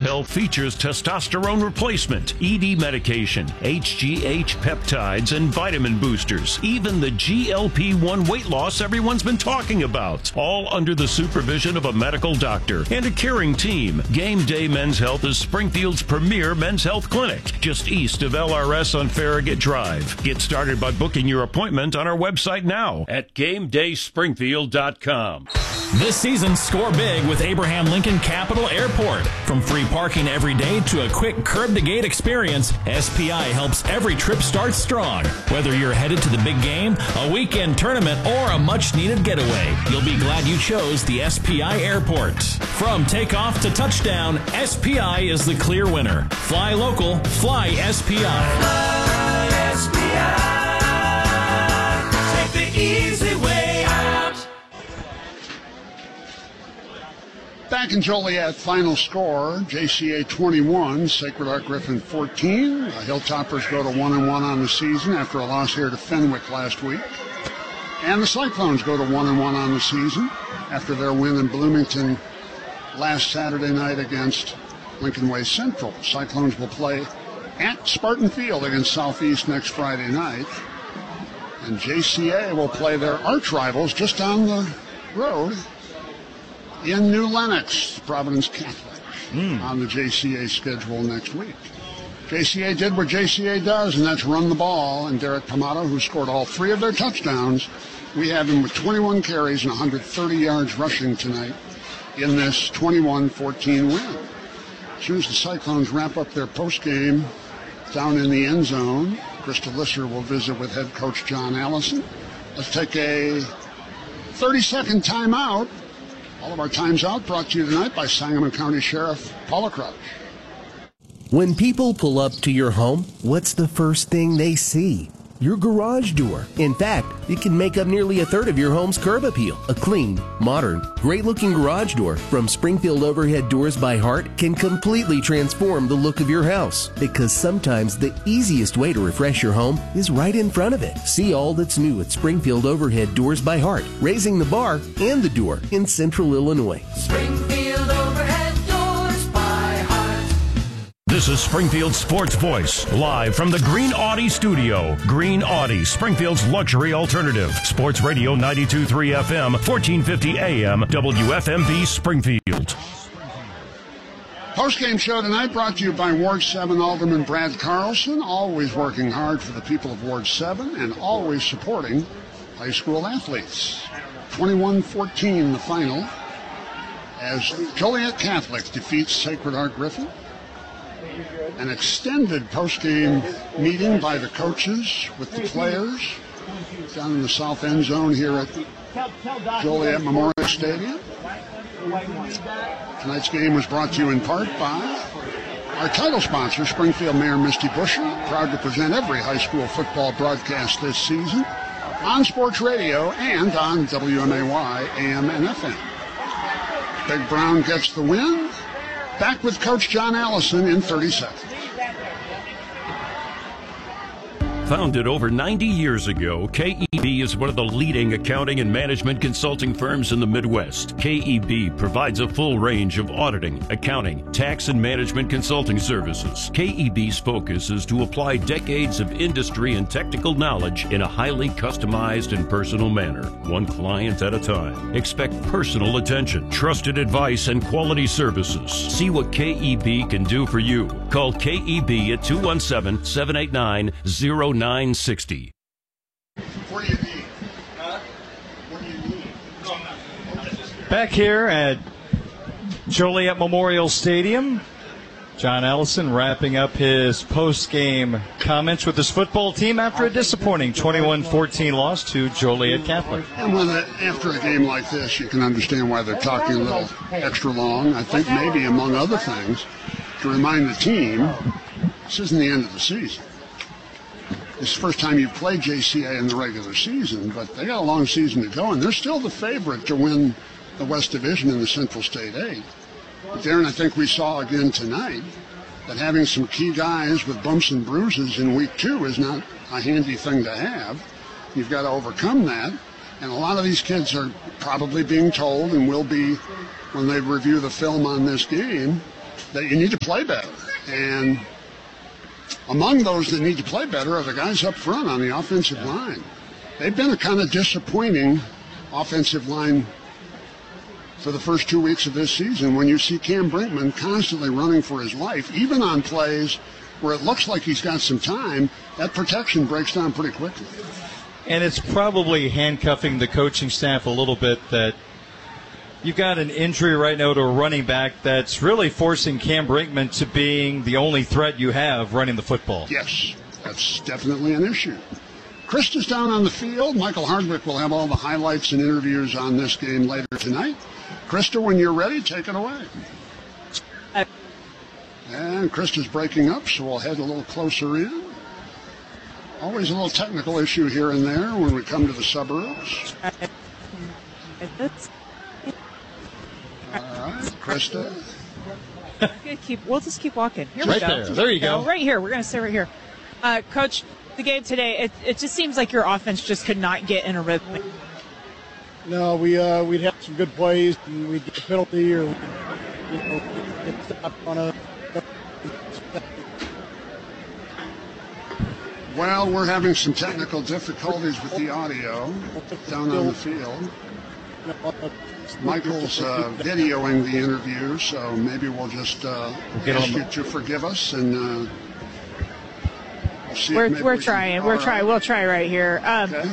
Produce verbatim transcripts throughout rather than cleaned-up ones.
Health features testosterone replacement, E D medication, H G H peptides, and vitamin boosters. Even the G L P one weight loss everyone's been talking about. All under the supervision of a medical doctor and a caring team. Game Day Men's Health is Springfield's premier men's health clinic, just east of L R S on Farragut Drive. Get started by booking your appointment on our website now at game day springfield dot com. This season, score big with Abraham Lincoln Capital Airport. From free parking every day to a quick curb-to-gate experience, S P I helps every trip start strong. Whether you're headed to the big game, a weekend tournament, or a much-needed getaway, you'll be glad you chose the S P I Airport. From takeoff to touchdown, S P I is the clear winner. Fly local, fly S P I. Fly S P I. Take the easy way out. Back in Joliet, final score, J C A twenty-one, Sacred Heart Griffin fourteen. The Hilltoppers go to one and one on the season after a loss here to Fenwick last week. And the Cyclones go to one and one on the season after their win in Bloomington last Saturday night against Lincoln Way Central. The Cyclones will play at Spartan Field against Southeast next Friday night. And J C A will play their arch rivals just down the road in New Lenox, Providence Catholic, mm. on the J C A schedule next week. J C A did what J C A does, and that's run the ball. And Derek Pomato, who scored all three of their touchdowns, we have him with twenty-one carries and one hundred thirty yards rushing tonight in this twenty-one fourteen win. As soon as the Cyclones wrap up their postgame down in the end zone, Krista Lisser will visit with head coach John Allison. Let's take a thirty-second timeout. All of our times out brought to you tonight by Sangamon County Sheriff Paula Crouch. When people pull up to your home, what's the first thing they see? Your garage door. In fact, it can make up nearly a third of your home's curb appeal. A clean, modern, great-looking garage door from Springfield Overhead Doors by Heart can completely transform the look of your house. Because sometimes the easiest way to refresh your home is right in front of it. See all that's new at Springfield Overhead Doors by Heart, raising the bar and the door in Central Illinois. Springfield Overhead Doors by Heart. This is Springfield Sports Voice, live from the Green Audi studio. Green Audi, Springfield's luxury alternative. Sports Radio ninety-two point three F M, fourteen fifty A M, W F M B Springfield. Post-game show tonight brought to you by Ward seven Alderman Brad Carlson, always working hard for the people of Ward seven and always supporting high school athletes. twenty-one fourteen the final as Joliet Catholic defeats Sacred Heart Griffin. An extended post-game meeting by the coaches with the players down in the south end zone here at Joliet Memorial Stadium. Tonight's game was brought to you in part by our title sponsor, Springfield Mayor Misty Buscher, proud to present every high school football broadcast this season on Sports Radio and on W M A Y A M and F M. Big Brown gets the win. Back with Coach John Allison in thirty seconds. Founded over ninety years ago, K E B is one of the leading accounting and management consulting firms in the Midwest. K E B provides a full range of auditing, accounting, tax, and management consulting services. K E B's focus is to apply decades of industry and technical knowledge in a highly customized and personal manner, one client at a time. Expect personal attention, trusted advice, and quality services. See what K E B can do for you. Call K E B at two one seven, seven eight nine, zero nine six zero. What do you need? Huh? What do you need? Back here at Joliet Memorial Stadium, John Allison wrapping up his post-game comments with his football team after a disappointing twenty-one fourteen loss to Joliet Catholic. And when the, after a game like this, you can understand why they're talking a little extra long. I think maybe, among other things, to remind the team, this isn't the end of the season. This is the first time you've played J C A in the regular season, but they got a long season to go, and they're still the favorite to win the West Division in the Central State eight. But Darren, I think we saw again tonight that having some key guys with bumps and bruises in week two is not a handy thing to have. You've got to overcome that, and a lot of these kids are probably being told and will be when they review the film on this game that you need to play better. And among those that need to play better are the guys up front on the offensive yeah. line. They've been a kind of disappointing offensive line for the first two weeks of this season when you see Cam Brinkman constantly running for his life, even on plays where it looks like he's got some time, that protection breaks down pretty quickly. And it's probably handcuffing the coaching staff a little bit that you've got an injury right now to a running back that's really forcing Cam Brinkman to being the only threat you have running the football. Yes, that's definitely an issue. Krista's down on the field. Michael Hardwick will have all the highlights and interviews on this game later tonight. Krista, when you're ready, take it away. Uh, and Krista's breaking up, so we'll head a little closer in. Always a little technical issue here and there when we come to the suburbs. Uh, all right, Krista. keep, we'll just keep walking. Here right we go. There. there you go. Right here. We're going to stay right here. Uh, Coach, the game today, it, it just seems like your offense just could not get in a rhythm. No, we uh, we'd have some good plays, and we'd get a penalty, or we'd, you know, get stopped on a. Well, we're having some technical difficulties with the audio down on the field. Michael's uh, videoing the interview, so maybe we'll just uh, we'll ask you to forgive us, and uh, we'll see we're if we're we trying. Can, we're right. trying. We'll try right here. Um, okay.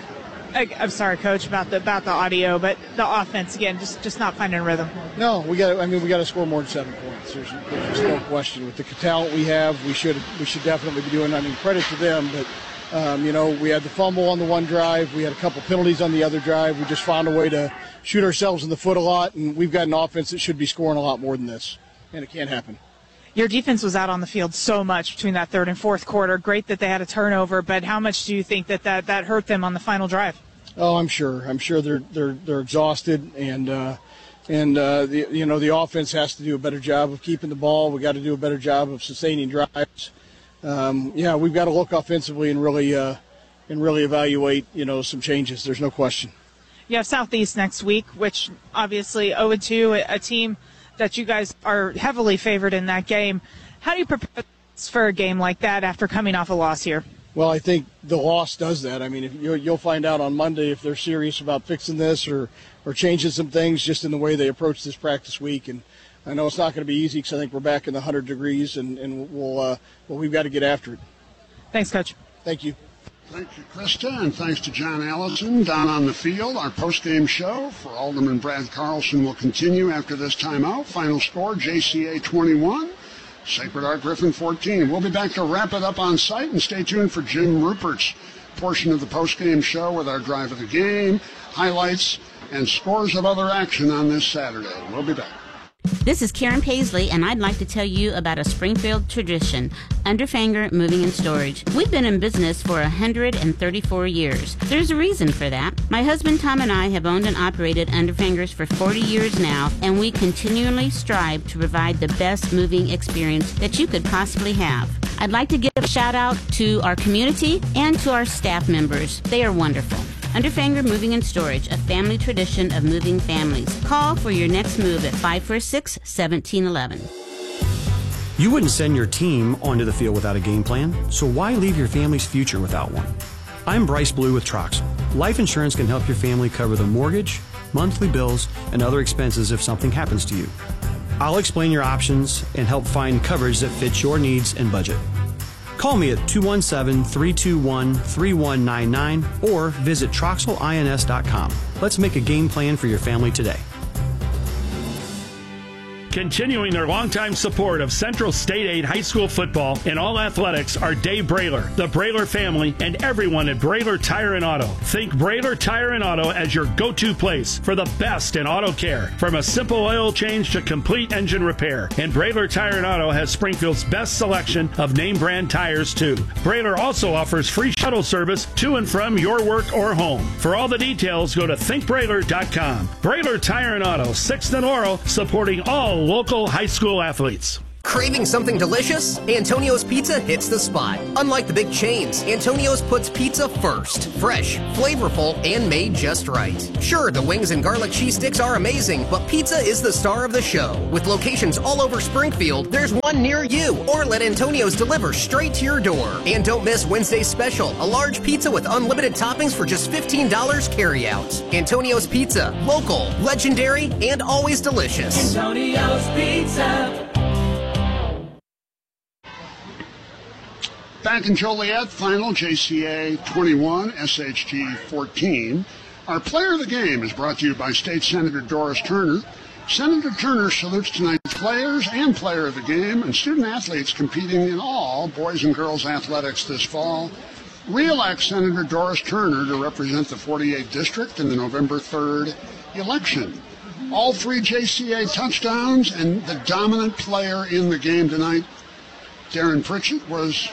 I, I'm sorry, Coach, about the about the audio, but the offense again, just just not finding a rhythm. No, we got. I mean, we got to score more than seven points. There's, there's just no question. With the talent we have, we should we should definitely be doing. I mean, credit to them, but um, you know, we had the fumble on the one drive. We had a couple penalties on the other drive. We just found a way to shoot ourselves in the foot a lot, and we've got an offense that should be scoring a lot more than this, and it can't happen. Your defense was out on the field so much between that third and fourth quarter. Great that they had a turnover, but how much do you think that that, that hurt them on the final drive? Oh, I'm sure. I'm sure they're they're they're exhausted, and uh, and uh, the you know the offense has to do a better job of keeping the ball. We got to do a better job of sustaining drives. Um, yeah, we've got to look offensively and really uh, and really evaluate you know some changes. There's no question. You have Southeast next week, which obviously oh and two, a team that you guys are heavily favored in that game. How do you prepare for a game like that after coming off a loss here? Well, I think the loss does that. I mean, if you'll, you'll find out on Monday if they're serious about fixing this or, or changing some things just in the way they approach this practice week. And I know it's not going to be easy because I think we're back in the one hundred degrees, and, and we'll, uh, well, we've got to get after it. Thanks, Coach. Thank you. Thank you, Krista, and thanks to John Allison down on the field. Our post-game show for Alderman Brad Carlson will continue after this timeout. Final score, J C A twenty-one, Sacred Heart Griffin fourteen. We'll be back to wrap it up on site, and stay tuned for Jim Rupert's portion of the post-game show with our drive of the game, highlights, and scores of other action on this Saturday. We'll be back. This is Karen Paisley, and I'd like to tell you about a Springfield tradition, Underfanger Moving and Storage. We've been in business for one hundred thirty-four years. There's a reason for that. My husband Tom and I have owned and operated Underfangers for forty years now, and we continually strive to provide the best moving experience that you could possibly have. I'd like to give a shout out to our community and to our staff members. They are wonderful. Underfanger Moving and Storage, a family tradition of moving families. Call for your next move at five four six, one seven one one. You wouldn't send your team onto the field without a game plan, so why leave your family's future without one? I'm Bryce Blue with Troxel. Life insurance can help your family cover the mortgage, monthly bills, and other expenses if something happens to you. I'll explain your options and help find coverage that fits your needs and budget. Call me at two one seven, three two one, three one nine nine or visit Troxel Ins dot com. Let's make a game plan for your family today. Continuing their longtime support of Central State Aid High School football and all athletics are Dave Brailer, the Brailer family, and everyone at Brailer Tire and Auto. Think Brailer Tire and Auto as your go-to place for the best in auto care, from a simple oil change to complete engine repair. And Brailer Tire and Auto has Springfield's best selection of name brand tires too. Brailer also offers free shuttle service to and from your work or home. For all the details, go to think brailer dot com. Brailer Tire and Auto, sixth and Laurel, supporting all local high school athletes. Craving something delicious? Antonio's Pizza hits the spot. Unlike the big chains, Antonio's puts pizza first. Fresh, flavorful, and made just right. Sure, the wings and garlic cheese sticks are amazing, but pizza is the star of the show. With locations all over Springfield, there's one near you. Or let Antonio's deliver straight to your door. And don't miss Wednesday's special, a large pizza with unlimited toppings for just fifteen dollars carry-out. Antonio's Pizza, local, legendary, and always delicious. Antonio's Pizza. Back in Joliet, final J C A twenty-one, S H G fourteen. Our player of the game is brought to you by State Senator Doris Turner. Senator Turner salutes tonight's players and player of the game and student athletes competing in all boys and girls athletics this fall. Re-elect Senator Doris Turner to represent the forty-eighth District in the November third election. All three J C A touchdowns and the dominant player in the game tonight, Darren Pritchett, was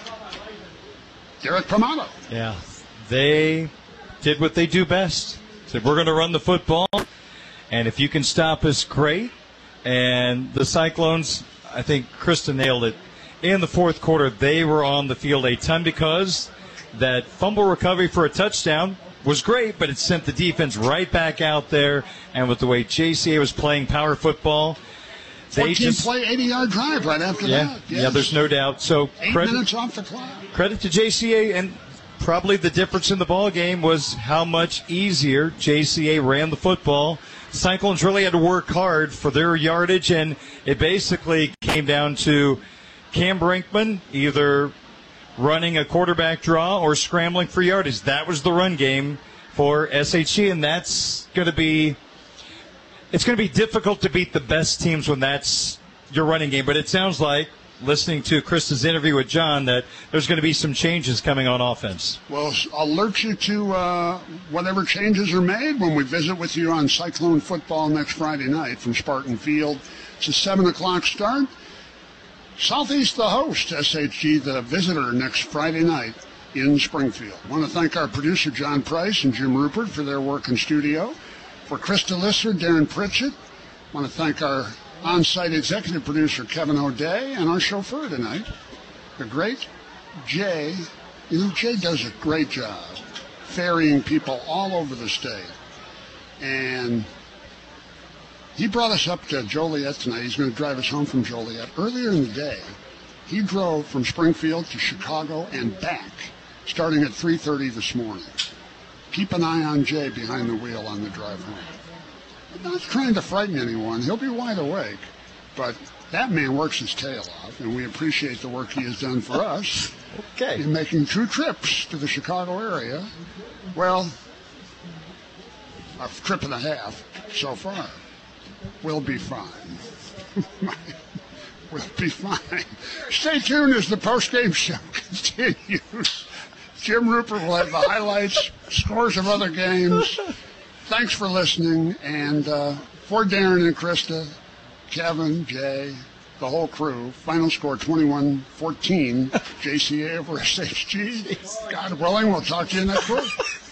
Derek Primato. Yeah, they did what they do best. Said, we're going to run the football, and if you can stop us, great. And the Cyclones, I think Krista nailed it. In the fourth quarter, they were on the field a ton because that fumble recovery for a touchdown was great, but it sent the defense right back out there. And with the way J C A was playing power football, they just play eighty-yard drive right after yeah, that. Yes. Yeah, there's no doubt. So Eight credit, minutes off the clock. Credit to J C A, and probably the difference in the ball game was how much easier J C A ran the football. Cyclones really had to work hard for their yardage, and it basically came down to Cam Brinkman either running a quarterback draw or scrambling for yardage. That was the run game for S H G, and that's going to be it's going to be difficult to beat the best teams when that's your running game. But it sounds like, listening to Krista's interview with John, that there's going to be some changes coming on offense. Well, I'll alert you to uh, whatever changes are made when we visit with you on Cyclone football next Friday night from Spartan Field. It's a seven o'clock start. Southeast the host, S H G the visitor next Friday night in Springfield. I want to thank our producer, John Price, and Jim Rupert for their work in studio. For Krista Lisser, Darren Pritchett, I want to thank our on-site executive producer, Kevin O'Day, and our chauffeur tonight, the great Jay. You know, Jay does a great job ferrying people all over the state. And he brought us up to Joliet tonight. He's going to drive us home from Joliet. Earlier in the day, he drove from Springfield to Chicago and back, starting at three thirty this morning. Keep an eye on Jay behind the wheel on the drive home. I'm not trying to frighten anyone. He'll be wide awake. But that man works his tail off, and we appreciate the work he has done for us okay. in making two trips to the Chicago area. Well, a trip and a half so far. We'll be fine. We'll be fine. Stay tuned as the post-game show continues. Jim Rupert will have the highlights, scores of other games. Thanks for listening. And uh, for Darren and Krista, Kevin, Jay, the whole crew, final score twenty-one fourteen, J C A over S H G. God willing, we'll talk to you next week.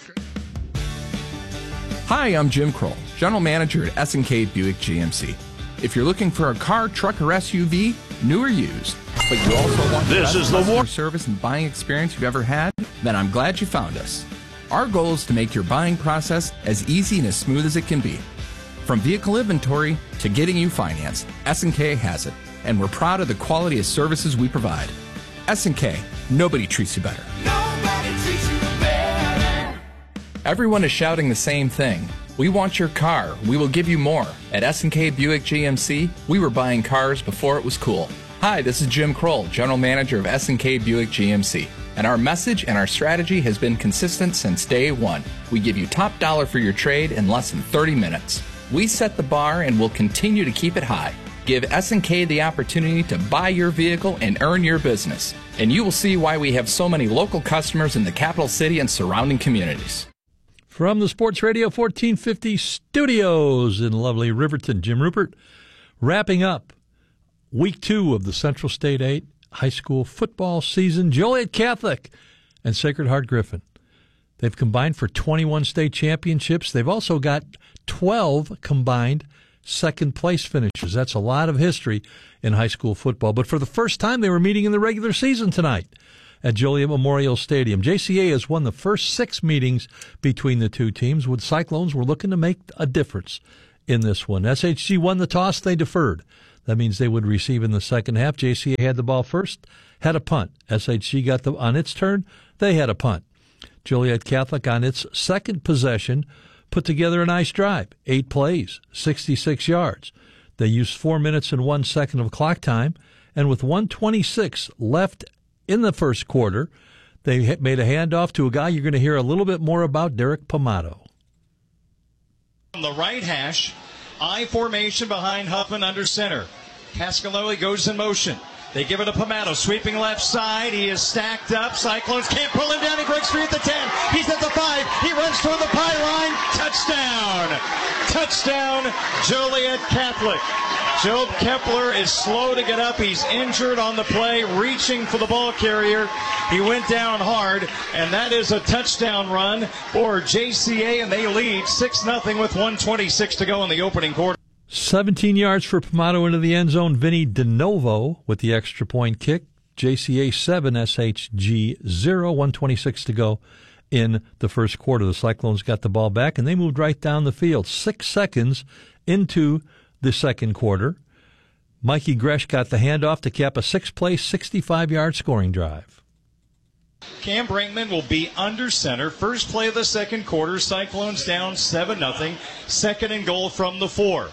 Hi, I'm Jim Kroll, General Manager at S and K Buick G M C. If you're looking for a car, truck, or S U V, new or used, but you also want This the is the best war- customer service and buying experience you've ever had, then I'm glad you found us. Our goal is to make your buying process as easy and as smooth as it can be. From vehicle inventory to getting you financed, S and K has it, and we're proud of the quality of services we provide. S and K, nobody treats you better. Nobody treats you better. Everyone is shouting the same thing. We want your car. We will give you more. At S and K Buick G M C, we were buying cars before it was cool. Hi, this is Jim Kroll, General Manager of S and K Buick G M C. And our message and our strategy has been consistent since day one. We give you top dollar for your trade in less than thirty minutes. We set the bar and will continue to keep it high. Give S and K the opportunity to buy your vehicle and earn your business. And you will see why we have so many local customers in the capital city and surrounding communities. From the Sports Radio fourteen fifty studios in lovely Riverton, Jim Rupert, wrapping up week two of the Central State eight high school football season. Joliet Catholic and Sacred Heart Griffin. They've combined for twenty-one state championships. They've also got twelve combined second place finishes. That's a lot of history in high school football. But for the first time, they were meeting in the regular season tonight at Joliet Memorial Stadium. J C A has won the first six meetings between the two teams, with Cyclones were looking to make a difference in this one. S H G won the toss, they deferred. That means they would receive in the second half. J C A had the ball first, had a punt. S H G got the on its turn, they had a punt. Joliet Catholic on its second possession put together a nice drive. Eight plays, sixty-six yards. They used four minutes and one second of clock time, and with one twenty-six left in the first quarter, they made a handoff to a guy you're going to hear a little bit more about, Derek Pomato. On the right hash, I formation behind Huffman under center. Cascaloli goes in motion. They give it to Pomato, sweeping left side. He is stacked up. Cyclones can't pull him down. He breaks free at the ten. He's at the five. He runs toward the pylon. Touchdown. Touchdown, Joliet Catholic. Job Kepler is slow to get up. He's injured on the play, reaching for the ball carrier. He went down hard, and that is a touchdown run for J C A, and they lead six nothing with one twenty-six to go in the opening quarter. seventeen yards for Pomato into the end zone. Vinny DeNovo with the extra point kick. J C A seven, S H G zero, one twenty-six to go in the first quarter. The Cyclones got the ball back, and they moved right down the field. Six seconds into the second quarter, Mikey Gresh got the handoff to cap a six-play, sixty-five-yard scoring drive. Cam Brinkman will be under center. First play of the second quarter. Cyclones down seven nothing. Second and goal from the four.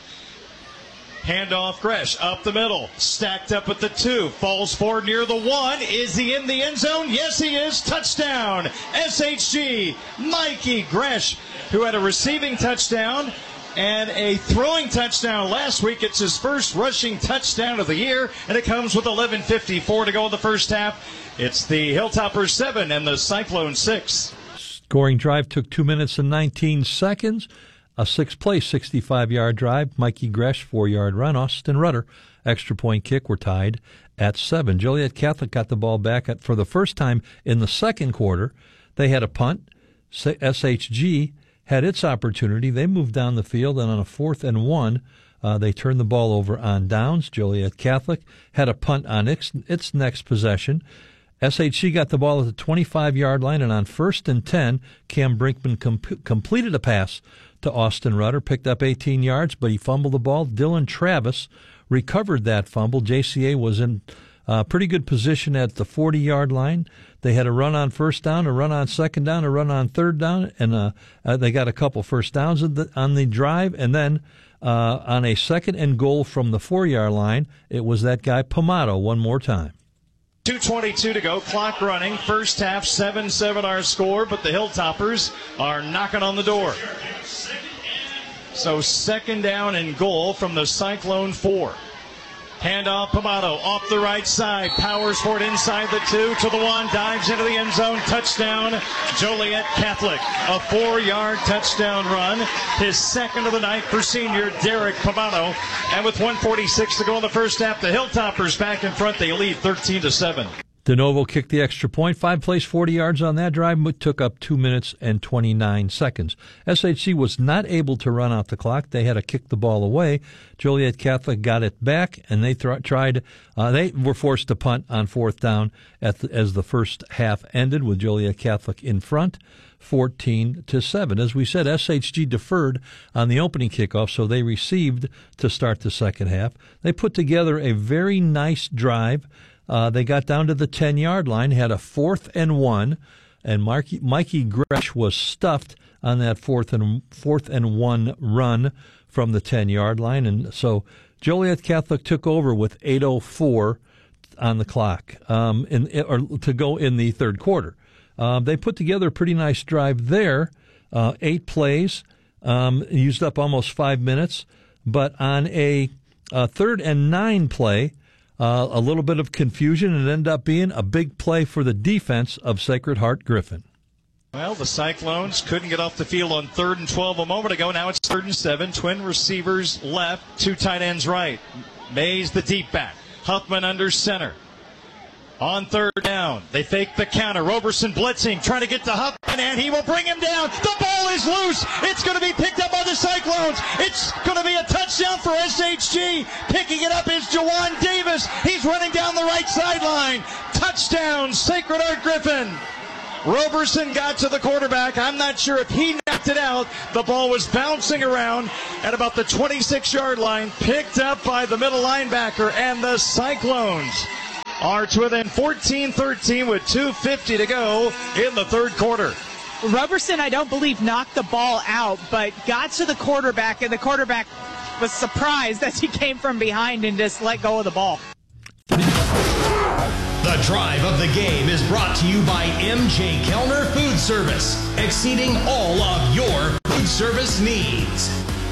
Handoff Gresh up the middle. Stacked up at the two. Falls forward near the one. Is he in the end zone? Yes, he is. Touchdown. S H G. Mikey Gresh, who had a receiving touchdown and a throwing touchdown last week. It's his first rushing touchdown of the year, and it comes with eleven fifty-four to go in the first half. It's the Hilltoppers seven and the Cyclones six. Scoring drive took two minutes and nineteen seconds. A six-play, sixty-five-yard drive. Mikey Gresh, four-yard run. Austin Rudder, extra point kick. Were tied at seven. Joliet Catholic got the ball back at, for the first time in the second quarter. They had a punt. S H G had its opportunity. They moved down the field, and on a fourth and one, uh, they turned the ball over on downs. Joliet Catholic had a punt on its, its next possession. S H G got the ball at the twenty-five-yard line, and on first and ten, Cam Brinkman com- completed a pass to Austin Rudder, picked up eighteen yards, but he fumbled the ball. Dylan Travis recovered that fumble. J C A was in uh, pretty good position at the forty-yard line. They had a run on first down, a run on second down, a run on third down, and uh, uh, they got a couple first downs the, on the drive. And then uh, on a second and goal from the four-yard line, it was that guy Pomato one more time. two twenty-two to go, clock running. First half, seven seven our score, but the Hilltoppers are knocking on the door. So second down and goal from the Cyclone four. Handoff, Pomato off the right side, powers for it inside the two to the one, dives into the end zone, touchdown, Joliet Catholic. A four-yard touchdown run, his second of the night for senior Derek Pomato. And with one forty-six to go in the first half, the Hilltoppers back in front. They lead thirteen to seven. DeNovo kicked the extra point. Five plays, forty yards on that drive, but took up two minutes and twenty-nine seconds. S H G was not able to run out the clock. They had to kick the ball away. Joliet Catholic got it back, and they th- tried. Uh, they were forced to punt on fourth down at the, as the first half ended, with Joliet Catholic in front, fourteen to seven. As we said, S H G deferred on the opening kickoff, so they received to start the second half. They put together a very nice drive. Uh, they got down to the ten-yard line, had a fourth and one, and Marky, Mikey Gresh was stuffed on that fourth and fourth and one run from the ten-yard line, and so Joliet Catholic took over with eight oh four on the clock, um, in, or to go in the third quarter. Uh, they put together a pretty nice drive there, uh, eight plays, um, used up almost five minutes, but on a, a third and nine play, Uh, a little bit of confusion, and it ended up being a big play for the defense of Sacred Heart Griffin. Well, the Cyclones couldn't get off the field on third and twelve a moment ago. Now it's third and seven. Twin receivers left, two tight ends right. Mays the deep back. Huffman under center. On third down, they fake the counter. Roberson blitzing, trying to get to Huffman, and he will bring him down. The ball is loose. It's going to be picked up by the Cyclones. It's going to be a touchdown for S H G. Picking it up is Jawan Davis. He's running down the right sideline. Touchdown, Sacred Heart Griffin. Roberson got to the quarterback. I'm not sure if he knocked it out. The ball was bouncing around at about the twenty-six-yard line, picked up by the middle linebacker, and the Cyclones are to within fourteen thirteen with two fifty to go in the third quarter. Roberson, I don't believe, knocked the ball out, but got to the quarterback, and the quarterback was surprised as he came from behind and just let go of the ball. The drive of the game is brought to you by M J Kellner Food Service, exceeding all of your food service needs.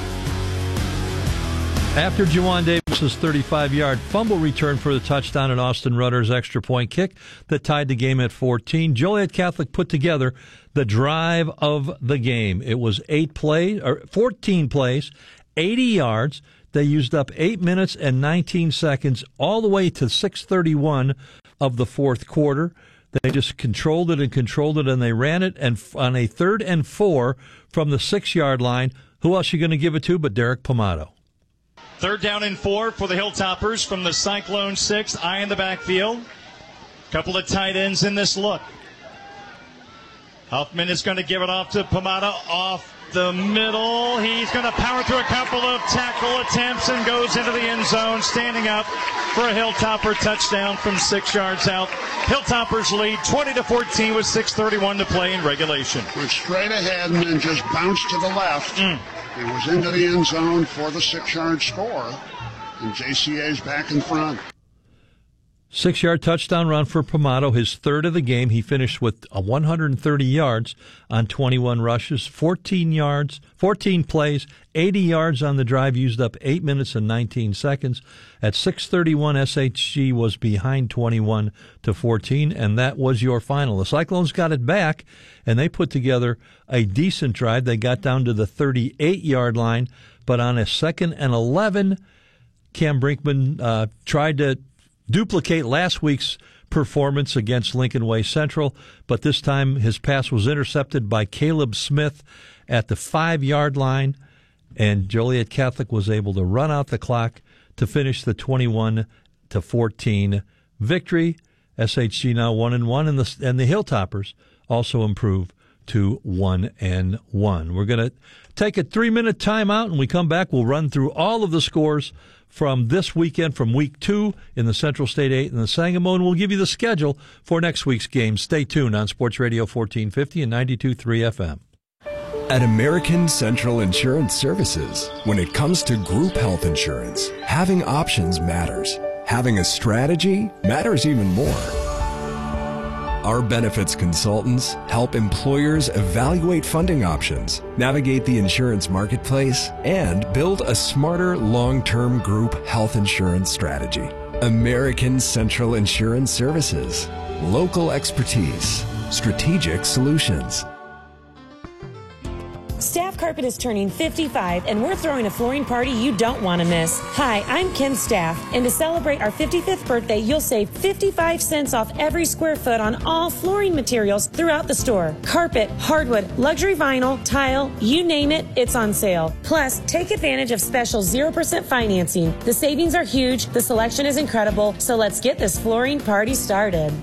After Jawan Davis's thirty-five-yard fumble return for the touchdown and Austin Rutter's extra point kick that tied the game at fourteen, Joliet Catholic put together the drive of the game. It was eight plays, or fourteen plays, eighty yards. They used up eight minutes and nineteen seconds all the way to six thirty-one of the fourth quarter. They just controlled it and controlled it, and they ran it. And on a third and four from the six-yard line, who else are you going to give it to but Derek Pomato? Third down and four for the Hilltoppers from the Cyclone six. Eye in the backfield. Couple of tight ends in this look. Huffman is going to give it off to Pomato off the middle. He's going to power through a couple of tackle attempts and goes into the end zone, standing up for a Hilltopper touchdown from six yards out. Hilltoppers lead twenty to fourteen with six thirty-one to play in regulation. Went straight ahead and then just bounced to the left. Mm. It was into the end zone for the six-yard score, and J C A's back in front. Six-yard touchdown run for Pomato, his third of the game. He finished with one hundred thirty yards on twenty-one rushes, fourteen yards, fourteen plays, eighty yards on the drive, used up eight minutes and nineteen seconds. At six thirty-one, S H G was behind twenty-one to fourteen, and that was your final. The Cyclones got it back, and they put together a decent drive. They got down to the thirty-eight-yard line, but on a second and eleven, Cam Brinkman uh, tried to duplicate last week's performance against Lincoln Way Central, but this time his pass was intercepted by Caleb Smith at the five-yard line, and Joliet Catholic was able to run out the clock to finish the twenty-one to fourteen victory. S H G now one and one, and the and the Hilltoppers also improve to one and one. We're going to take a three-minute timeout, and we come back. We'll run through all of the scores from this weekend, from week two in the Central State eight and the Sangamo, and we'll give you the schedule for next week's game. Stay tuned on Sports Radio fourteen fifty and ninety-two point three F M. At American Central Insurance Services, when it comes to group health insurance, having options matters. Having a strategy matters even more. Our benefits consultants help employers evaluate funding options, navigate the insurance marketplace, and build a smarter long-term group health insurance strategy. American Central Insurance Services. Local expertise. Strategic solutions. Staff Carpet is turning fifty-five, and we're throwing a flooring party you don't want to miss. Hi, I'm Kim Staff, and to celebrate our fifty-fifth birthday, you'll save fifty-five cents off every square foot on all flooring materials throughout the store. Carpet, hardwood, luxury vinyl, tile, you name it, it's on sale. Plus, take advantage of special zero percent financing. The savings are huge, the selection is incredible, so let's get this flooring party started.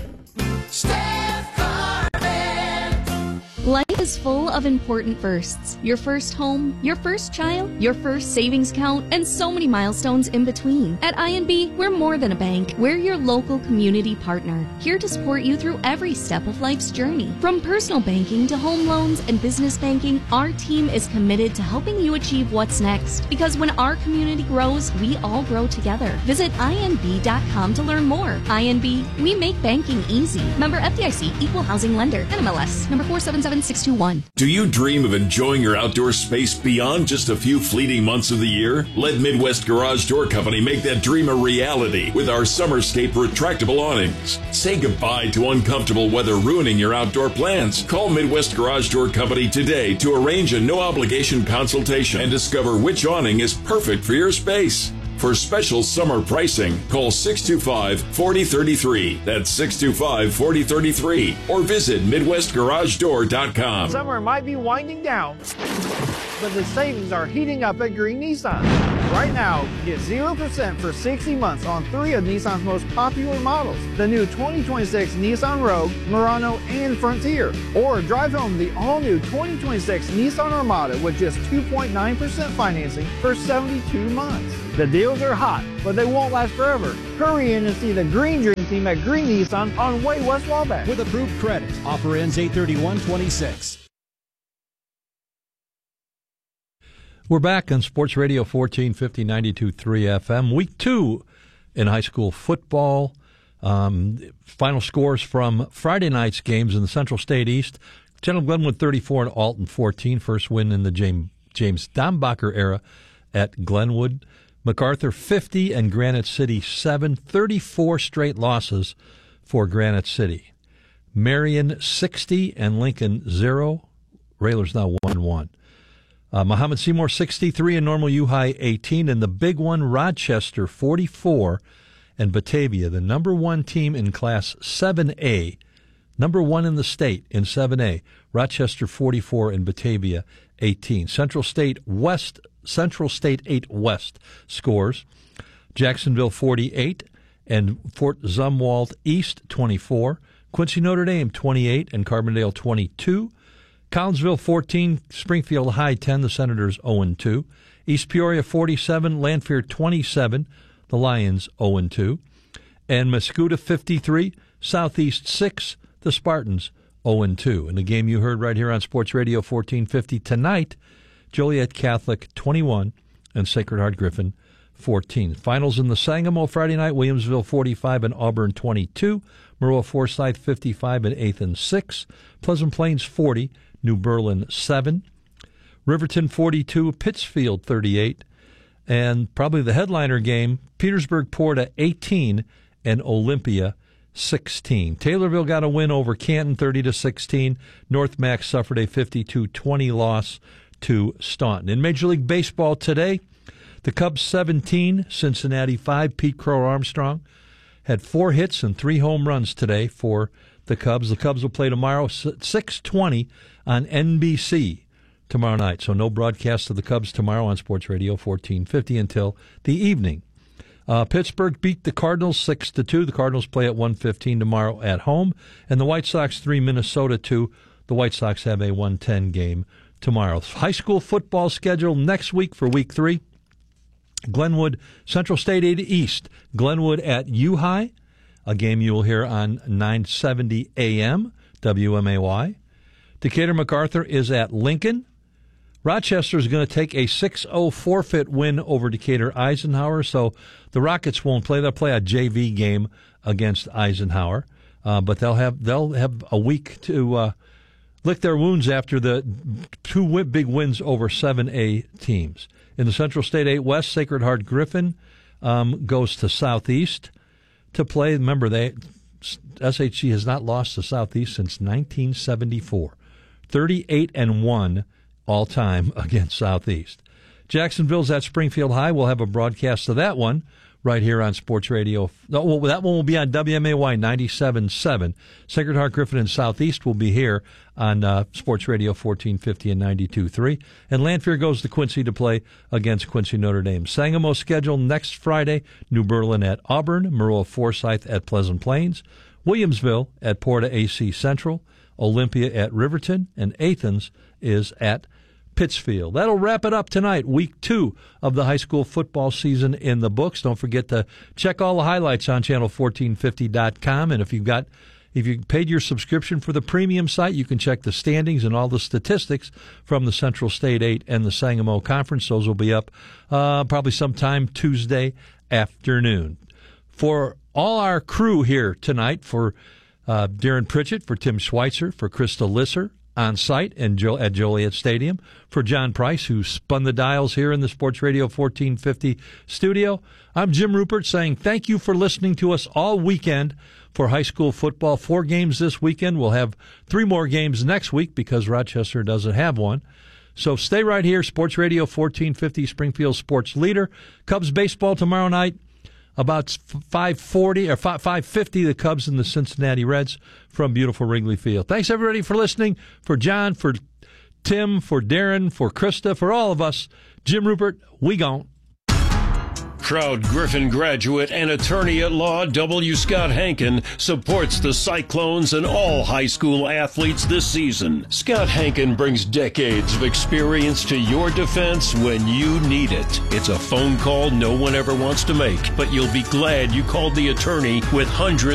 Life is full of important firsts. Your first home, your first child, your first savings account, and so many milestones in between. At I N B, we're more than a bank. We're your local community partner, here to support you through every step of life's journey. From personal banking to home loans and business banking, our team is committed to helping you achieve what's next. Because when our community grows, we all grow together. Visit I N B dot com to learn more. I N B, we make banking easy. Member F D I C, Equal Housing Lender, N M L S, number four seven seven six two one. Do you dream of enjoying your outdoor space beyond just a few fleeting months of the year? Let Midwest Garage Door Company make that dream a reality with our Summerscape retractable awnings. Say goodbye to uncomfortable weather ruining your outdoor plans. Call Midwest Garage Door Company today to arrange a no-obligation consultation and discover which awning is perfect for your space. For special summer pricing, call six two five, four zero three three. That's six two five, four zero three three. Or visit midwest garage door dot com. Summer might be winding down, but the savings are heating up at Green Nissan. Right now, get zero percent for sixty months on three of Nissan's most popular models. The new twenty twenty-six Nissan Rogue, Murano, and Frontier. Or drive home the all-new twenty twenty-six Nissan Armada with just two point nine percent financing for seventy-two months. The deals are hot, but they won't last forever. Hurry in and see the Green Dream Team at Green Nissan on Way West Wabash. With approved credit. Offer ends eight thirty-one twenty-six. We're back on Sports Radio fourteen fifty, ninety-two point three F M. Week two in high school football. Um, final scores from Friday night's games in the Central State East. General Glenwood thirty-four and Alton fourteen. First win in the James, James Dombacher era at Glenwood. MacArthur fifty and Granite City seven. thirty-four straight losses for Granite City. Marion sixty and Lincoln zero. Raylor's now one one. Uh, Muhammad Seymour sixty-three and Normal U High eighteen. And the big one, Rochester forty-four and Batavia, the number one team in Class seven A, number one in the state in seven A. Rochester forty-four and Batavia eighteen. Central State West, Central State eight West scores. Jacksonville forty-eight and Fort Zumwalt East twenty-four. Quincy Notre Dame twenty-eight and Carbondale twenty-two. Collinsville fourteen, Springfield High ten, the Senators oh and two. East Peoria forty-seven, Lanphier twenty-seven, the Lions oh and two. And Mascoutah fifty-three, Southeast six, the Spartans oh and two. And the game you heard right here on Sports Radio fourteen fifty tonight, Joliet Catholic twenty-one and Sacred Heart Griffin fourteen. Finals in the Sangamo Friday night, Williamsville forty-five and Auburn twenty-two. Maroa Forsyth fifty-five and Athens six. Pleasant Plains forty, New Berlin seven. Riverton forty-two, Pittsfield thirty-eight. And probably the headliner game, Petersburg Porta eighteen and Olympia sixteen. Taylorville got a win over Canton thirty to sixteen. North Mac suffered a fifty-two twenty loss to Staunton. In Major League Baseball today, the Cubs seventeen, Cincinnati five. Pete Crow Armstrong had four hits and three home runs today for the Cubs. The Cubs will play tomorrow six twenty on N B C tomorrow night. So no broadcast of the Cubs tomorrow on Sports Radio fourteen fifty until the evening. Uh, Pittsburgh beat the Cardinals six to two. The Cardinals play at one fifteen tomorrow at home. And the White Sox three, Minnesota two. The White Sox have a one ten game tomorrow. High school football schedule next week for week three. Glenwood, Central State eight East. Glenwood at U High, a game you will hear on nine seventy A M W M A Y. Decatur MacArthur is at Lincoln. Rochester is going to take a six oh forfeit win over Decatur Eisenhower, so the Rockets won't play. They'll play a J V game against Eisenhower, uh, but they'll have they'll have a week to uh, lick their wounds after the two big wins over seven A teams. In the Central State eight West, Sacred Heart Griffin um, goes to Southeast to play. Remember, they S H C has not lost to Southeast since nineteen seventy-four. thirty-eight and one all time against Southeast. Jacksonville's at Springfield High. We'll have a broadcast of that one right here on Sports Radio. No, well, that one will be on W M A Y ninety-seven point seven. Sacred Heart Griffin and Southeast will be here on uh, Sports Radio fourteen fifty and ninety-two point three. And Lanphier goes to Quincy to play against Quincy Notre Dame. Sangamo schedule next Friday, New Berlin at Auburn, Maroa Forsyth at Pleasant Plains, Williamsville at Porta A C Central, Olympia at Riverton, and Athens is at Pittsfield. That'll wrap it up tonight, week two of the high school football season in the books. Don't forget to check all the highlights on channel fourteen fifty dot com. And if you've got, if you paid your subscription for the premium site, you can check the standings and all the statistics from the Central State eight and the Sangamo Conference. Those will be up uh, probably sometime Tuesday afternoon. For all our crew here tonight, for uh, Darren Pritchett, for Tim Schweitzer, for Krista Lisser, on site and jo- at Joliet Stadium, for John Price, who spun the dials here in the Sports Radio fourteen fifty studio. I'm Jim Rupert saying thank you for listening to us all weekend for high school football. Four games this weekend. We'll have three more games next week because Rochester doesn't have one. So stay right here. Sports Radio fourteen fifty, Springfield Sports Leader. Cubs baseball tomorrow night. About five forty or five fifty, the Cubs and the Cincinnati Reds from beautiful Wrigley Field. Thanks, everybody, for listening. For John, for Tim, for Darren, for Krista, for all of us, Jim Rupert, we gone. Proud Griffin graduate and attorney at law W. Scott Hankin supports the Cyclones and all high school athletes this season. Scott Hankin brings decades of experience to your defense when you need it. It's a phone call no one ever wants to make, but you'll be glad you called the attorney with hundreds